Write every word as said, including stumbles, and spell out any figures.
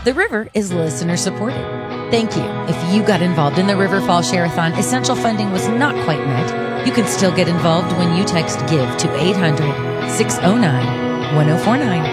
The river is listener supported. Thank you. If you got involved in the River Fall Share-a-thon, essential funding was not quite met. You can still get involved when you text GIVE to eight hundred, six oh nine, one oh four nine.